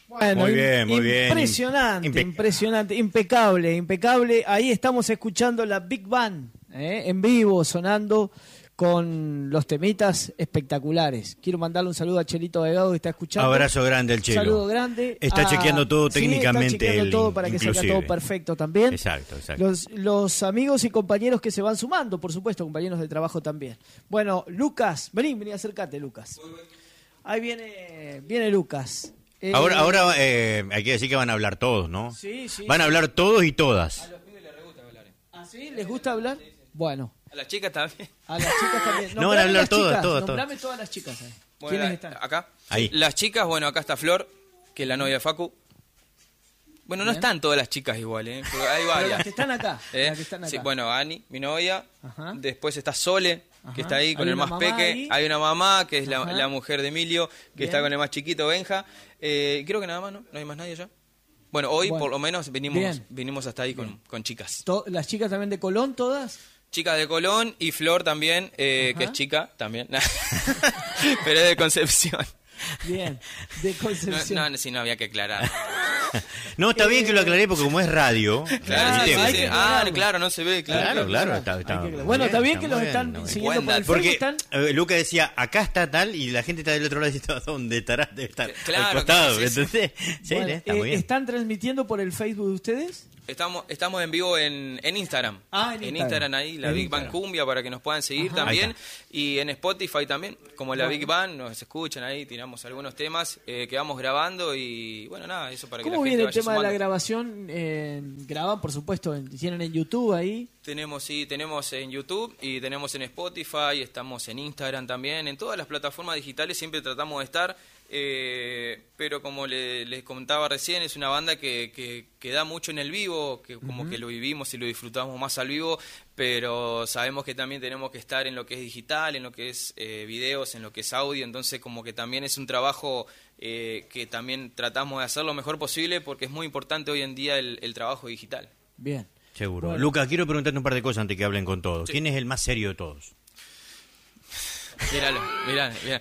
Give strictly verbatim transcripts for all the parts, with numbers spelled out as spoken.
Bueno, muy bien, muy bien. Impresionante, Impe- impresionante, impecable, impecable. Ahí estamos escuchando la Big Band, ¿eh? En vivo, sonando con los temitas espectaculares. Quiero mandarle un saludo a Chelito Delgado que está escuchando. Abrazo grande al Chelo. Saludo grande. Está a... chequeando todo sí, técnicamente. Está chequeando el todo para que inclusive. salga todo perfecto también. Exacto, exacto. Los, los amigos y compañeros que se van sumando, por supuesto, compañeros de trabajo también. Bueno, Lucas, vení, vení, acércate, Lucas. Ahí viene, viene Lucas. Eh, Ahora, ahora eh, hay que decir que van a hablar todos, ¿no? Sí, sí. Van a hablar todos y todas. A los pibes les re gusta hablar. ¿Ah, sí? ¿Les gusta hablar? Bueno. A las chicas también. A las chicas también. No, van a hablar las todas, chicas, todas, nombrame todas. todas las chicas ahí. Bueno, ¿Quiénes están? acá. Ahí. Las chicas, bueno, acá está Flor, que es la novia de Facu. Bueno, no Bien. están todas las chicas igual, ¿eh? Pero hay Pero varias. las que están acá. ¿Eh? Las que están acá. Sí, bueno, Ani, mi novia. Ajá. Después está Sole, Ajá. que está ahí con Hay el una más mamá peque. ahí. Hay una mamá, que es la, Ajá. la mujer de Emilio, que Bien. está con el más chiquito, Benja. Eh, creo que nada más, ¿no? No hay más nadie ya. Bueno, hoy Bueno. por lo menos venimos, Bien. vinimos hasta ahí con, con chicas. To- ¿Las chicas también de Colón, todas? Chicas de Colón y Flor también, eh, Ajá. que es chica también. Pero es de Concepción. Bien, de No, Concepción. no, sí, no había que aclarar. No, está bien que lo aclaré porque como es radio. Claro, sí, ¿viste? sí, hay sí. que Ah, aclararlo. claro, no se ve, claro. Claro, claro. Hay Está, que está aclarar. muy Bueno, está bien que muy los están muy bien. siguiendo por el Buen Facebook. dato. Están... Porque eh, Luca decía, acá está tal, y la gente está del otro lado diciendo, ¿dónde estará? Debe estar Claro, al costado, sí, sí. ¿entendés? Sí, Bueno, está eh, muy bien. ¿están transmitiendo por el Facebook de ustedes? Estamos, estamos en vivo en, en Instagram. Ah, en Instagram. ahí, la En Big Band Instagram. Cumbia, para que nos puedan seguir Ajá. también. Ahí Y en Spotify también, como la Bueno. Big Band, nos escuchan ahí, tiramos algunos temas eh, que vamos grabando y bueno, nada, eso para que la ¿Cómo gente viene el vaya tema de la sumando. grabación? Eh, graban, por supuesto, en- tienen en YouTube ahí. Tenemos, sí, tenemos en YouTube y tenemos en Spotify, estamos en Instagram también, en todas las plataformas digitales siempre tratamos de estar, eh, pero como le- les contaba recién, es una banda que, que, que da mucho en el vivo, que como que lo vivimos y lo disfrutamos más al vivo, pero sabemos que también tenemos que estar en lo que es digital, en lo que es eh, videos, en lo que es audio, entonces como que también es un trabajo eh, que también tratamos de hacer lo mejor posible porque es muy importante hoy en día el, el trabajo digital. Bien. Seguro. Bueno. Luca, quiero preguntarte un par de cosas antes que hablen con todos. ¿Quién es el más serio de todos? Míralo, mirá, mirá.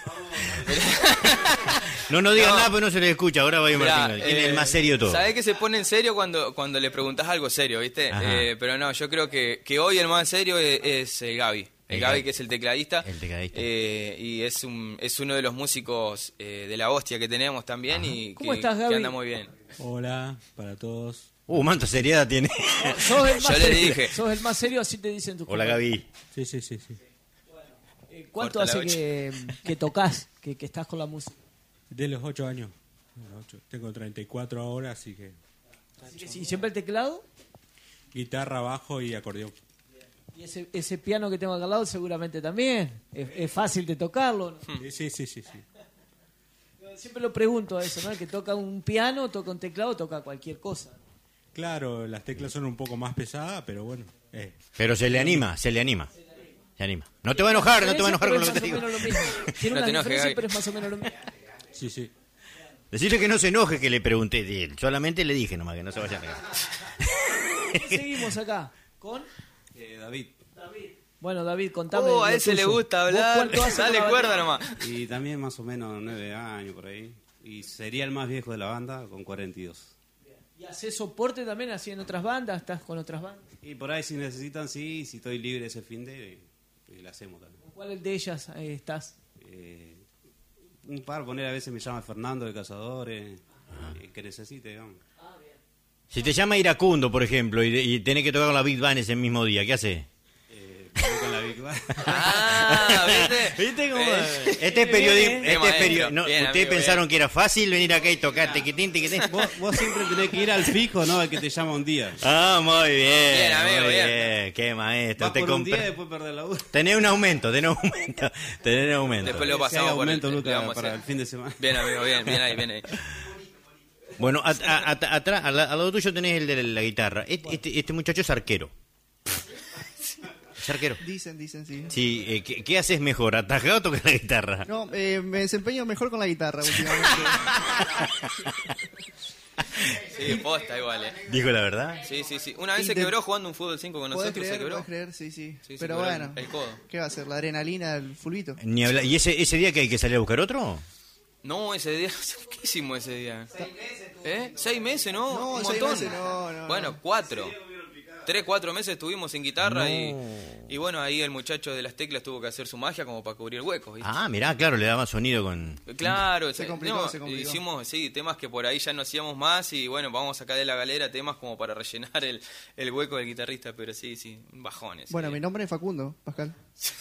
No, no digan No. nada, pero no se les escucha. Ahora va a ir Mirá, Martín. ¿Quién es eh, el más serio de todos? Sabés que se pone en serio cuando, cuando le preguntás algo serio, ¿viste? Ajá. Eh, pero no, yo creo que, que hoy el más serio es, es el Gaby. El, El Gaby, Gaby. que es el tecladista. El tecladista. Eh, y es un es uno de los músicos eh, de la hostia que tenemos también y ¿Cómo que, estás, que Gaby? anda muy bien. Hola para todos. Uh, manta seriedad tiene. Sos el más Yo le serio. dije. Sos el más serio, así te dicen tus Hola, compañeros. Gaby. Sí, sí, sí, sí. Eh, ¿Cuánto Corta la hace que, que tocas, que, que estás con la música? De los ocho años. De los ocho. Tengo treinta y cuatro ahora, así que Así que sí, ¿siempre el teclado? guitarra, bajo y acordeón. Y ese, ese piano que tengo acá al lado seguramente también. Es, es fácil de tocarlo. ¿no? Sí, sí, sí, sí, sí. Siempre lo pregunto a eso, ¿no? El que toca un piano, toca un teclado, toca cualquier cosa. Claro, las teclas son un poco más pesadas, pero bueno. Eh. Pero se le anima, se le anima. Se anima. No te va a enojar, no te va a enojar con lo que te digo. Pero es más o menos lo mismo. Tiene No una te enojes, diferencia, Gaby. pero es más o menos lo mismo. Sí, sí. Decirle que no se enoje que le pregunté de él. Solamente le dije nomás que no se vaya a negar. Seguimos acá con Eh, David. David. Bueno, David, contame. Oh, a lo ese le tuyo. gusta ¿Vos hablar. cuánto hace Dale con la cuerda batería? nomás. Y también más o menos nueve años por ahí. Y sería el más viejo de la banda con cuarenta y dos. ¿Y haces soporte también así en otras bandas? ¿Estás con otras bandas? Y por ahí si necesitan, sí. Si estoy libre ese fin de, y, y la hacemos también. ¿Con cuál de ellas eh, estás? Eh, un par, poner a veces me llama Fernando de Cazadores. eh, que necesite, digamos. Si te llama Iracundo, por ejemplo, y, y tenés que tocar con la Big Band ese mismo día, ¿qué haces? Eh, voy con la Big Band. Ah, ¿viste? ¿Viste cómo? Eh, Este es periodismo. Qué Este es perio- maestro. no, Bien, ustedes amigo, pensaron bien. que era fácil venir acá y tocar tiquitín, tiquitín. vos, vos siempre tenés que ir al fijo, ¿no? Al que te llama un día. Ah, muy bien. Bien, amigo, muy bien. bien. Qué maestro. Vas Te por un compra- día y después perdés la U. Tenés un aumento, tenés un aumento. Tenés un aumento. Después lo Si hay pasamos por el, aumento, le Luca, vamos a para hacer. el fin de semana. Bien, amigo, bien, bien ahí, bien ahí. Bueno, a- a- a- atrás, al, al lado tuyo tenés el de la guitarra. Este, este, este muchacho es arquero. ¿Es arquero? Dicen, dicen, sí. Sí, eh, ¿qué, qué haces mejor, atajar o tocar la guitarra? No, eh, me desempeño mejor con la guitarra últimamente. Sí, posta igual, eh. Dijo la verdad. Sí, sí, sí. Una vez se Intent- quebró jugando un fútbol cinco con ¿Podés nosotros, se creer? quebró. ¿Podés creer? Sí, sí. Sí, se Pero quebró bueno, el codo. ¿qué va a ser? ¿La adrenalina del fulbito? Ni habla- ¿Y ese, ese día que hay que salir a buscar otro? No, ese día hicimos ese día? ¿Eh? ¿Seis meses, no? No, Un seis montón. meses no, no, Bueno, no. cuatro. Tres, cuatro meses estuvimos en guitarra No. y, y bueno, ahí el muchacho de las teclas tuvo que hacer su magia como para cubrir huecos, ¿viste? Ah, mirá, claro, le daba sonido con... Claro, Se se- complicó, no, se complicó. hicimos sí, temas que por ahí ya no hacíamos más y bueno, vamos a sacar de la galera temas como para rellenar el, el hueco del guitarrista, pero sí, sí, un bajón ese Bueno, día. mi nombre es Facundo, Pascal.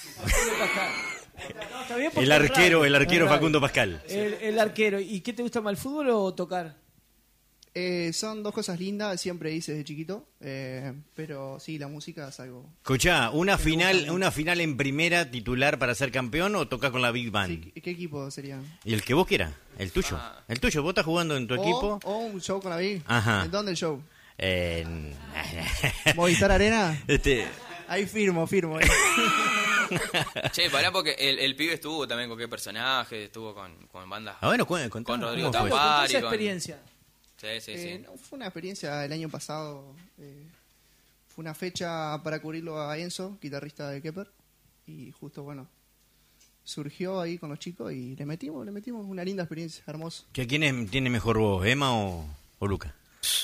No, está bien porque El es arquero, radio, el arquero es radio. Facundo Pascal. El, el arquero. ¿Y qué te gusta más, el fútbol o tocar? Eh, son dos cosas lindas, siempre hice desde chiquito, eh, pero sí, la música es algo... Escuchá, ¿una final, una final en primera titular para ser campeón o tocas con la Big Band? Sí, ¿qué equipo sería? Y el que vos quieras, el tuyo. Ah. El tuyo, vos estás jugando en tu O, equipo. o un show con la Big. Ajá. ¿En dónde el show? En- ¿Movistar Arena? este, Ahí firmo, firmo. eh. Che, pará porque el, el pibe estuvo también con qué personaje, estuvo con, con bandas. ah, bueno, cu- contá, Con ¿cómo Rodrigo fue? Tapar. Contá Pari esa con- experiencia. Sí, sí, Eh, sí. no, fue una experiencia el año pasado. eh, fue una fecha para cubrirlo a Enzo, guitarrista de Kepper. Y justo, bueno, surgió ahí con los chicos y le metimos, le metimos una linda experiencia, hermoso. ¿Que ¿Quién es- tiene mejor voz, Emma o, o Luca?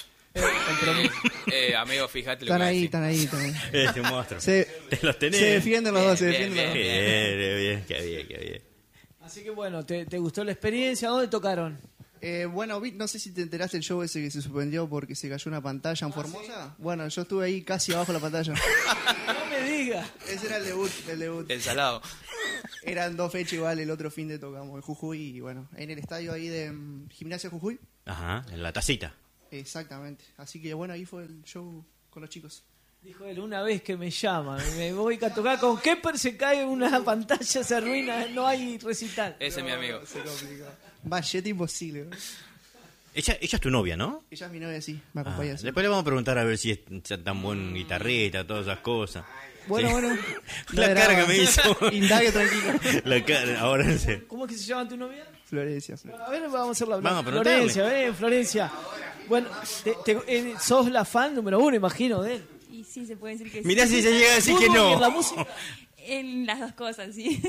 Eh, amigo, fíjate lo Están que ahí, decís. están ahí, están ahí. Es un monstruo. Se, Te los tenés. se defienden los dos, se Bien, defienden los Qué dos. bien, bien, qué bien, qué bien. Así que bueno, ¿te, te gustó la experiencia? ¿Dónde tocaron? Eh, bueno, vi- no sé si te enteraste del show ese que se suspendió porque se cayó una pantalla en Formosa. Bueno, yo estuve ahí casi abajo de la pantalla. No me digas. Ese era el debut, el debut. El salado. Eran dos fechas igual, el otro fin de tocamos en Jujuy y bueno, en el estadio ahí de mm, Gimnasia Jujuy. Ajá, en la tacita. Exactamente. Así que bueno, ahí fue el show con los chicos. Dijo él, una vez que me llaman, me voy a tocar con Kepper, se cae una pantalla, se arruina, no hay recital. Ese es mi amigo. Se complicó. Machete imposible. ¿no? Ella, ella es tu novia, ¿no? Ella es mi novia, sí, me Ah, acompaña. sí. después le vamos a preguntar a ver si es tan buen guitarrista, todas esas cosas. Bueno, Sí. bueno. La No cara era- que me hizo. Indague tranquilo. La cara, ahora no sé. ¿Cómo es que se llama tu novia? Florencia. Florencia. A ver, vamos a hacerla hablar. Vamos a preguntarle. Florencia, ven, Florencia. Bueno, te- te- eh, sos la fan número uno, imagino, de él. Y sí, se puede decir que Mirá sí. si se llega a decir que Fútbol y en la no. música. En las dos cosas, sí.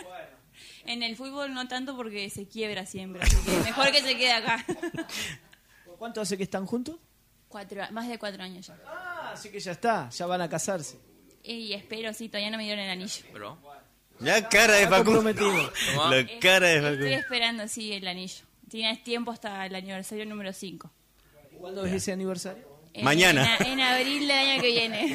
En el fútbol no tanto porque se quiebra siempre, así que mejor que se quede acá. ¿Cuánto hace que están juntos? Cuatro, más de cuatro años ya. Ah, así que ya está, ya van a casarse. Y espero, sí, todavía no me dieron el anillo. Bro. La cara de Está Facundo. comprometido. ¿Cómo? La cara de Estoy Facundo. esperando, sí, el anillo. Tienes tiempo hasta el aniversario número cinco. ¿Cuándo es ese aniversario? Mañana. En, en abril del año que viene.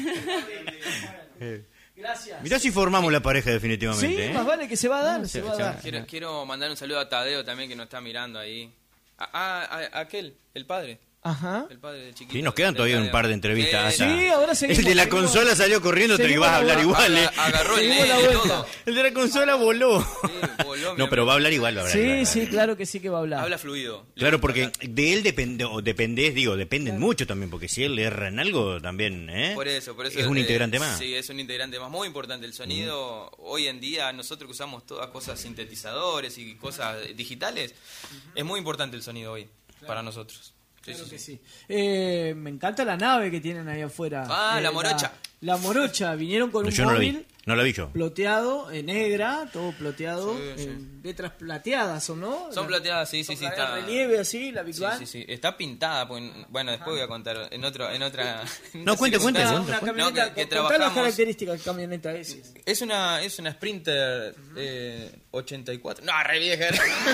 Gracias. Mirá si formamos la pareja Sí, definitivamente. ¿eh? más vale que se va a dar, se va a ya. dar. Quiero, quiero mandar un saludo a Tadeo también que nos está mirando ahí. Ah, ah, a- aquel, el padre. Ajá. El padre del chiquito. Sí, nos quedan de todavía un Tadeo. par de entrevistas. Sí, hasta- Sí, ahora seguimos, El de la seguimos. consola salió corriendo, te Seguimos ibas a la hablar vuelta. igual, ¿eh? Aga- Agarró el Seguimos la nene y vuelta. todo. El de la consola voló. Sí, voló, mi No, pero amigo. va a hablar igual, va a hablar Sí, igual. sí, claro que sí que va a hablar. Habla fluido. Claro, porque de él depende, o dependés, digo, dependen mucho también, porque si él le erra en algo, también, ¿eh? Por eso, por eso. Es un eh, integrante más. Sí, es un integrante más. Muy importante. El sonido, hoy en día, nosotros que usamos todas cosas sintetizadores y cosas digitales, es muy importante el sonido hoy para nosotros. Sí, Claro sí, que sí. sí. Eh, me encanta la nave que tienen ahí afuera. Ah, Eh, la morocha. La, la morocha. Vinieron con No, un yo no la móvil vi, no la vi yo. ploteado, en negra, todo ploteado, Sí, sí. en letras plateadas, ¿o no? Son La- plateadas, sí, sí, son sí. la- Está... el relieve así, la Big Sí, Band. sí, sí. Está pintada. Pues, bueno, después voy a contar en, otro, en otra. No, cuente, cuente, Una, cuente. una cuenta. camioneta, No, que- que contá las trabajamos- características de camioneta esa. Es una, es una Sprinter eh, ochenta y cuatro. No, re vieja.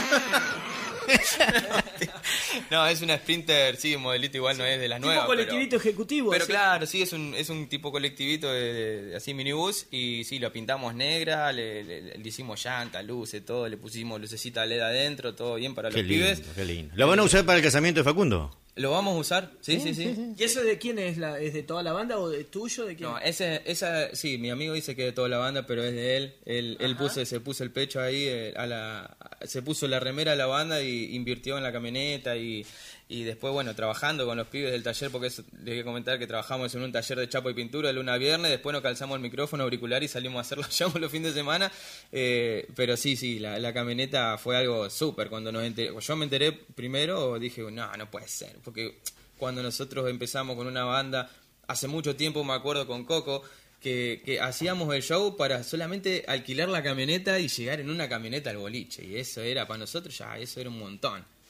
No, es una Sprinter, sí, modelito igual no es de las Tipo nuevas. colectivito pero, ejecutivo. pero así. claro, sí, es un, es un tipo colectivito de, de- así minibús y sí, lo pintamos negra, le, le- le hicimos llanta, luces, todo, le pusimos lucecita L E D adentro, todo bien para Qué los lindo, pibes. qué lindo. ¿Lo van a usar para el casamiento de Facundo? ¿Lo vamos a usar? Sí, sí, sí. ¿Y eso de quién es? La, ¿Es de toda la banda o de tuyo? ¿De quién? No, ese, esa, sí, mi amigo dice que es de toda la banda, pero es de él. Él, él puso, se puso el pecho ahí, eh, a la, se puso la remera a la banda y invirtió en la camioneta y, y después, bueno, trabajando con los pibes del taller, porque es, les voy a comentar que trabajamos en un taller de chapa y pintura de lunes a viernes, después nos calzamos el micrófono auricular y salimos a hacer los shows los fines de semana. Eh, pero sí, sí, la, la camioneta fue algo súper. Cuando nos enteré, yo me enteré primero, dije, no, no puede ser, porque cuando nosotros empezamos con una banda, hace mucho tiempo me acuerdo con Coco, que, que hacíamos el show para solamente alquilar la camioneta y llegar en una camioneta al boliche. Y eso era, para nosotros ya, eso era un montón.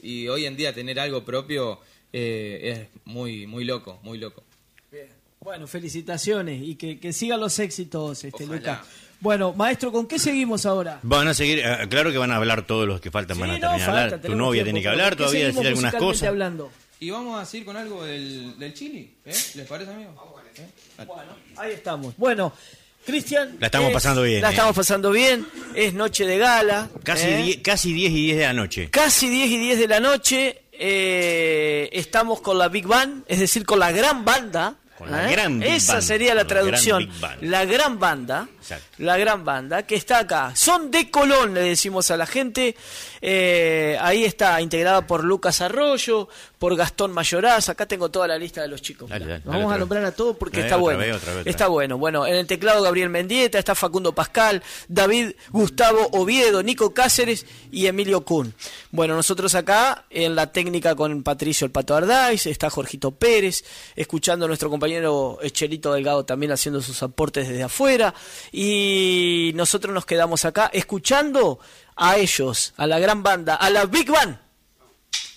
y hoy en día tener algo propio eh, es muy muy loco, muy loco. Bien. Bueno, felicitaciones y que, que sigan los éxitos, este Ojalá. Lucas. Bueno, maestro, ¿con qué seguimos ahora? Van a seguir, eh, claro que van a hablar todos los que faltan, van a Sí, no, terminar de falta, hablar. Tu tenemos novia tiempo, tiene que pero hablar ¿con qué todavía, seguimos decir algunas musicalmente cosas. hablando? Y vamos a seguir con algo del, del Chili, ¿eh? ¿Les parece, amigo? ¿Eh? Bueno, ahí estamos. Bueno, Cristian. La estamos es- pasando bien, La eh. estamos pasando bien. Es noche de gala. Casi ¿eh? die- casi diez y diez de la noche. Casi diez y diez de la noche. eh, estamos con la Big Band, es decir, con la gran banda. Con la ¿eh? gran Big Esa Band, sería la con la gran traducción. Big Band. La gran banda. Exacto. La gran banda que está acá. Son de Colón, le decimos a la gente. Eh, ahí está, integrada por Lucas Arroyo, por Gastón Mayoraz. Acá tengo toda la lista de los chicos. Dale, Mirá. dale, Vamos dale a otra nombrar vez. a todos porque Dale, está otra bueno. vez, otra vez, otra Está vez. bueno. Bueno, en el teclado Gabriel Mendieta, está Facundo Pascal, David Gustavo Oviedo, Nico Cáceres y Emilio Kuhn. Bueno, nosotros acá en la técnica con Patricio el Pato Ardáiz, está Jorgito Pérez, escuchando a nuestro compañero Chelito Delgado también haciendo sus aportes desde afuera. Y nosotros nos quedamos acá escuchando a ellos, a la gran banda, a la Big Band